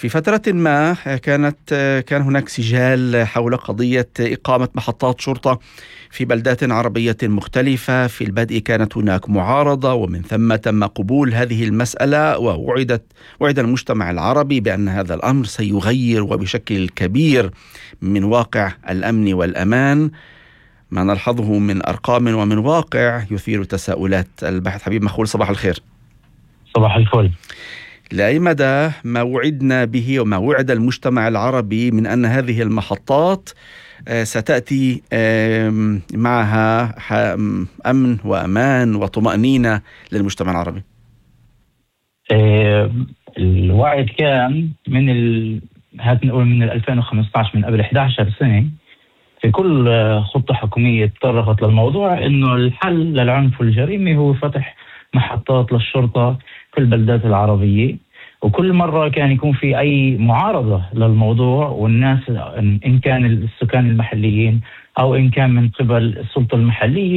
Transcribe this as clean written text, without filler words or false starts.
في فترة ما كان هناك سجال حول قضية إقامة محطات شرطة في بلدات عربية مختلفة. في البدء كانت هناك معارضة، ومن ثم تم قبول هذه المسألة، وعد المجتمع العربي بأن هذا الأمر سيغير وبشكل كبير من واقع الأمن والأمان. ما نلحظه من أرقام ومن واقع يثير تساؤلات. الباحث حبيب مخول، صباح الخير. صباح الفل. لأي مدى ما وعدنا به وما وعد المجتمع العربي من أن هذه المحطات ستأتي معها أمن وأمان وطمأنينة للمجتمع العربي؟ الوعد كان هات نقول من 2015، من قبل 11 سنة، في كل خطة حكومية تطرقت للموضوع إنه الحل للعنف والجريمة هو فتح محطات للشرطة في البلدات العربية. وكل مرة كان يكون في أي معارضة للموضوع، والناس إن كان السكان المحليين أو إن كان من قبل السلطة المحلية